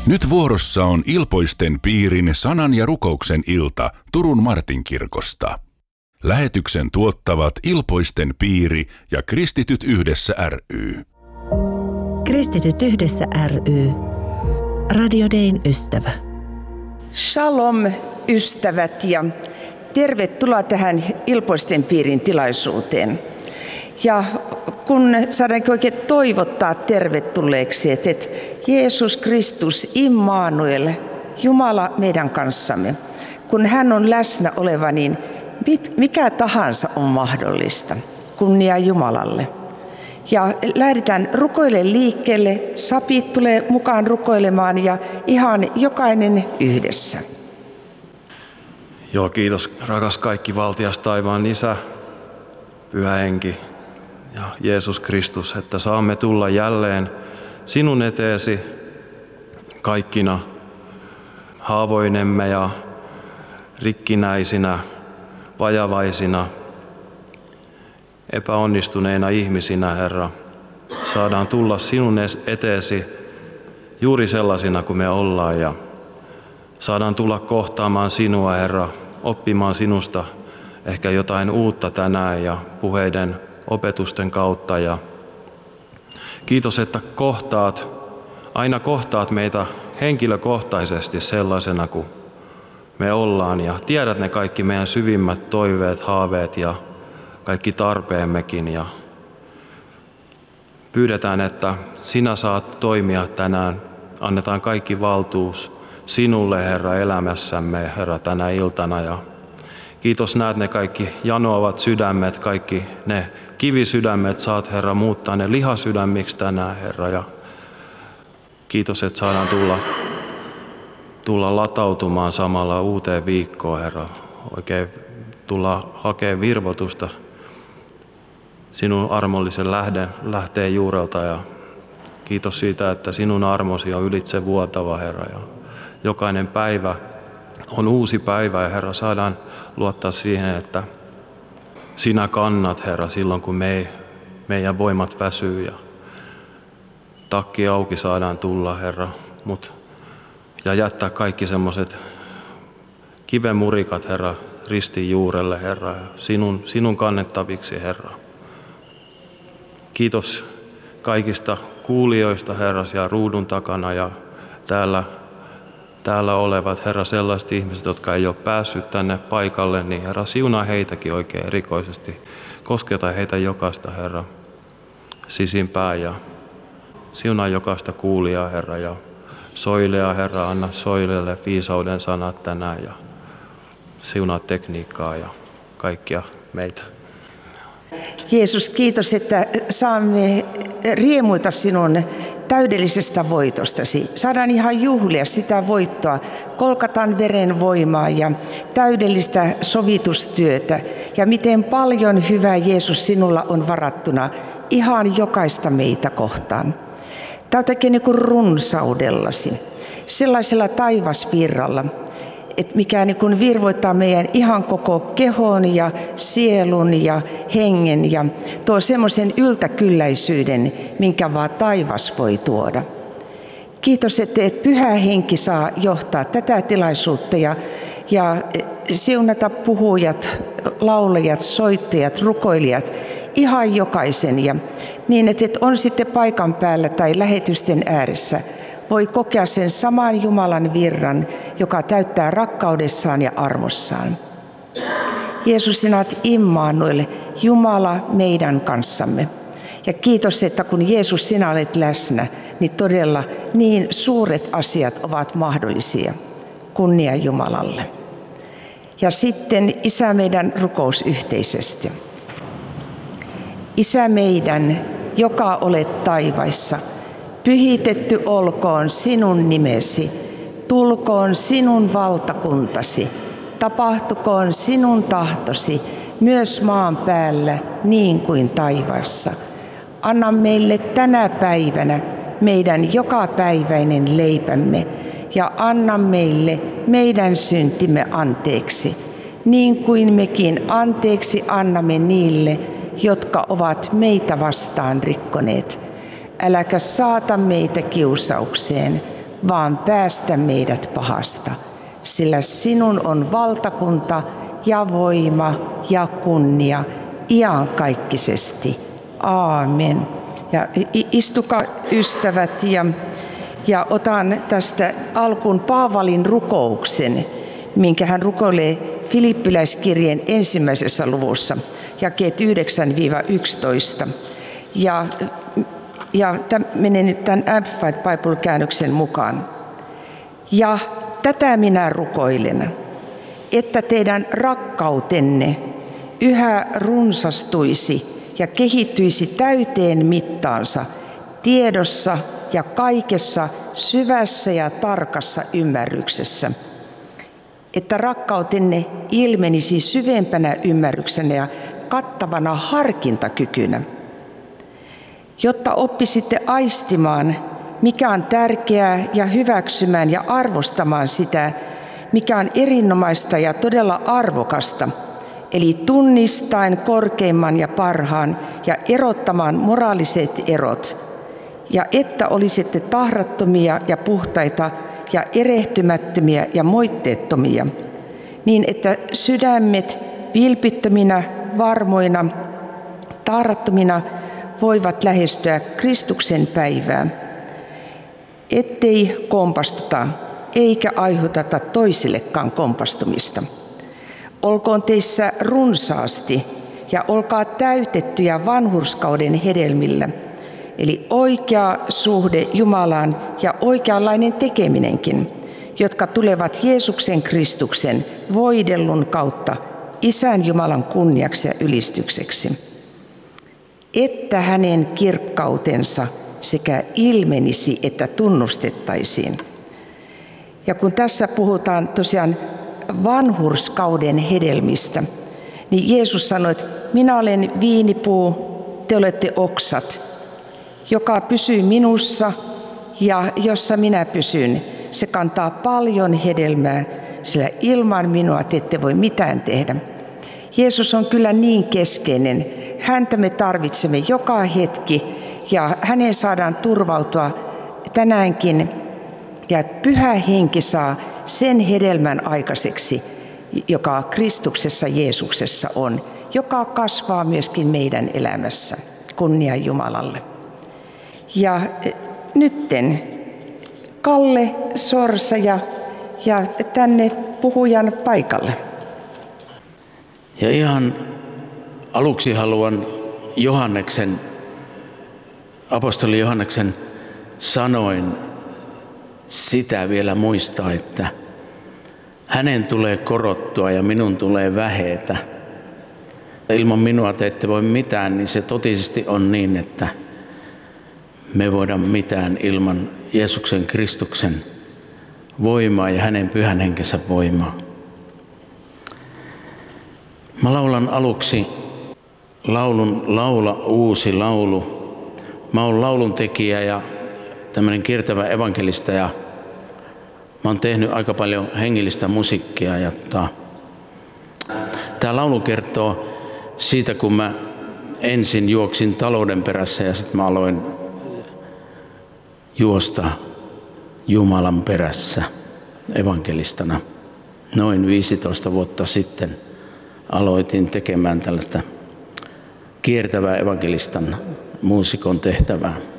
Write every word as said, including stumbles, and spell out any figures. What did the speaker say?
Nyt vuorossa on Ilpoisten piirin sanan ja rukouksen ilta Turun Martinkirkosta. Lähetyksen tuottavat Ilpoisten piiri ja Kristityt yhdessä ry. Kristityt yhdessä ry. Radio Dayn ystävä. Shalom ystävät ja tervetuloa tähän Ilpoisten piirin tilaisuuteen. Ja kun saadaanko oikein toivottaa tervetulleeksi, että Jeesus Kristus Immanuel, Jumala meidän kanssamme, kun hän on läsnä oleva, niin mikä tahansa on mahdollista. Kunnia Jumalalle. Ja lähdetään rukoille liikkeelle, sapit tulee mukaan rukoilemaan ja ihan jokainen yhdessä. Joo, kiitos rakas kaikki valtias taivaan Isä, Pyhä Henki ja Jeesus Kristus, että saamme tulla jälleen sinun eteesi kaikkina haavoinemme ja rikkinäisinä, vajavaisina, epäonnistuneina ihmisinä, Herra. Saadaan tulla sinun eteesi juuri sellaisina kuin me ollaan ja saadaan tulla kohtaamaan sinua, Herra, oppimaan sinusta ehkä jotain uutta tänään ja puheiden opetusten kautta. Ja kiitos, että kohtaat, aina kohtaat meitä henkilökohtaisesti sellaisena kuin me ollaan ja tiedät ne kaikki meidän syvimmät toiveet, haaveet ja kaikki tarpeemmekin. Ja pyydetään, että sinä saat toimia tänään. Annetaan kaikki valtuus sinulle, Herra, elämässämme, Herra, tänä iltana. Ja kiitos, näet ne kaikki janoavat sydämet, kaikki ne kivisydämet, saat, Herra, muuttaa ne lihasydämiksi tänään, Herra. Ja kiitos, että saadaan tulla, tulla latautumaan samalla uuteen viikkoon, Herra. Oikein tulla hakemaan virvotusta sinun armollisen lähden, lähteen juurelta. Ja kiitos siitä, että sinun armosi on ylitse vuotava, Herra. Ja jokainen päivä on uusi päivä ja Herra, saadaan luottaa siihen, että sinä kannat, Herra, silloin kun me, meidän voimat väsyy ja takki auki saadaan tulla, Herra, mut, ja jättää kaikki semmoiset kivemurikat, Herra, ristin juurelle, Herra, sinun, sinun kannettaviksi, Herra. Kiitos kaikista kuulijoista, Herra, ja ruudun takana ja täällä Täällä olevat, Herra, sellaiset ihmiset, jotka ei ole päässyt tänne paikalle, niin Herra, siunaa heitäkin oikein erikoisesti. Kosketa heitä jokaista, Herra, sisimpään ja siunaa jokaista kuulijaa, Herra, ja soilea, Herra, anna soilelle viisauden sanat tänään ja siunaa tekniikkaa ja kaikkia meitä. Jeesus, kiitos, että saamme riemuita sinun täydellisestä voitostasi. Saadaan ihan juhlia sitä voittoa, Kolkatan veren voimaa ja täydellistä sovitustyötä. Ja miten paljon hyvää, Jeesus, sinulla on varattuna ihan jokaista meitä kohtaan. Täytäkin niin kuin runsaudellasi, sellaisella taivasvirralla, että mikä niin kuin virvoittaa meidän ihan koko kehon ja sielun ja hengen ja tuo semmoisen yltäkylläisyyden, minkä vaan taivas voi tuoda. Kiitos, että Pyhä Henki saa johtaa tätä tilaisuutta ja, ja siunata puhujat, laulajat, soittajat, rukoilijat, ihan jokaisen. Ja niin, että on sitten paikan päällä tai lähetysten ääressä, voi kokea sen saman Jumalan virran, joka täyttää rakkaudessaan ja armossaan. Jeesus, sinä olet Immanuel, Jumala meidän kanssamme. Ja kiitos, että kun Jeesus, sinä olet läsnä, niin todella niin suuret asiat ovat mahdollisia. Kunnia Jumalalle. Ja sitten Isä meidän rukous yhteisesti. Isä meidän, joka olet taivaissa, pyhitetty olkoon sinun nimesi, tulkoon sinun valtakuntasi, tapahtukoon sinun tahtosi myös maan päällä niin kuin taivaassa. Anna meille tänä päivänä meidän jokapäiväinen leipämme ja anna meille meidän syntimme anteeksi, niin kuin mekin anteeksi annamme niille, jotka ovat meitä vastaan rikkoneet. Äläkä saata meitä kiusaukseen, vaan päästä meidät pahasta. Sillä sinun on valtakunta ja voima ja kunnia iankaikkisesti. Aamen. Ja istukaa ystävät ja, ja otan tästä alkuun Paavalin rukouksen, minkä hän rukoilee Filippiläiskirjeen ensimmäisessä luvussa, jakeet yhdeksän yksitoista. Ja, ja tämä menee nyt tämän Amplified Bible-käännöksen mukaan. Ja tätä minä rukoilen, että teidän rakkautenne yhä runsastuisi ja kehittyisi täyteen mittaansa tiedossa ja kaikessa syvässä ja tarkassa ymmärryksessä. Että rakkautenne ilmenisi syvempänä ymmärryksenä ja kattavana harkintakykynä, jotta oppisitte aistimaan, mikä on tärkeää, ja hyväksymään ja arvostamaan sitä, mikä on erinomaista ja todella arvokasta, eli tunnistaen korkeimman ja parhaan ja erottamaan moraaliset erot, ja että olisitte tahrattomia ja puhtaita ja erehtymättömiä ja moitteettomia, niin että sydämet vilpittöminä, varmoina, tahrattomina voivat lähestyä Kristuksen päivää, ettei kompastuta eikä aiheuteta toisillekaan kompastumista. Olkoon teissä runsaasti ja olkaa täytettyjä vanhurskauden hedelmillä, eli oikea suhde Jumalaan ja oikeanlainen tekeminenkin, jotka tulevat Jeesuksen Kristuksen voidellun kautta Isän Jumalan kunniaksi ja ylistykseksi, että hänen kirkkautensa sekä ilmenisi että tunnustettaisiin. Ja kun tässä puhutaan tosiaan vanhurskauden hedelmistä, niin Jeesus sanoi, että minä olen viinipuu, te olette oksat, joka pysyy minussa ja jossa minä pysyn. Se kantaa paljon hedelmää, sillä ilman minua te ette voi mitään tehdä. Jeesus on kyllä niin keskeinen. Häntä me tarvitsemme joka hetki ja hänen saadaan turvautua tänäänkin. Ja Pyhä Henki saa sen hedelmän aikaiseksi, joka Kristuksessa Jeesuksessa on, joka kasvaa myöskin meidän elämässä. Kunnia Jumalalle. Ja nytten Kalle Sorsa ja, ja tänne puhujan paikalle. Ja ihan aluksi haluan Johanneksen, apostoli Johanneksen sanoin sitä vielä muistaa, että hänen tulee korottua ja minun tulee vähetä. Ilman minua te ette voi mitään, niin se totisesti on niin, että me voidaan mitään ilman Jeesuksen Kristuksen voimaa ja hänen pyhän henkensä voimaa. Mä laulan aluksi laulun Laula uusi laulu. Mä oon lauluntekijä ja tämmöinen kiertävä evankelista ja mä oon tehnyt aika paljon hengellistä musiikkia. Ja tää laulu kertoo siitä, kun mä ensin juoksin talouden perässä ja sitten mä aloin juosta Jumalan perässä evankelistana. Noin viisitoista vuotta sitten aloitin tekemään tällaista kiertävää evankelistan muusikon tehtävää.